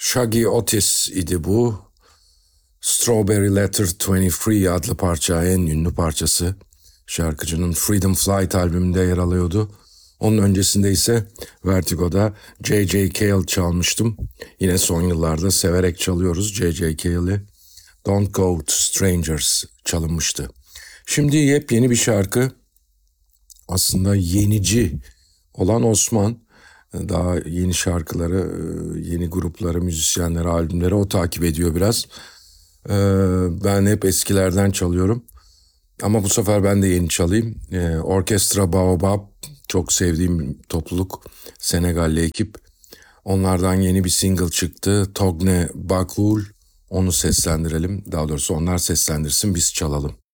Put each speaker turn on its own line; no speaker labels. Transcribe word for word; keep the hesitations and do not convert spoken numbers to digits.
Shaggy Otis idi bu. Strawberry Letter yirmi üç adlı parça en ünlü parçası. Şarkıcının Freedom Flight albümünde yer alıyordu. Onun öncesinde ise Vertigo'da J J. Cale çalmıştım. Yine son yıllarda severek çalıyoruz J J. Cale'i. Don't Go to Strangers çalınmıştı. Şimdi yepyeni bir şarkı. Aslında yenici olan Osman. Daha yeni şarkıları, yeni grupları, müzisyenleri, albümleri o takip ediyor biraz. Ben hep eskilerden çalıyorum. Ama bu sefer ben de yeni çalayım. Orkestra Baobab, çok sevdiğim topluluk. Senegalli ekip. Onlardan yeni bir single çıktı. Togne Bakul. Onu seslendirelim. Daha doğrusu onlar seslendirsin, biz çalalım.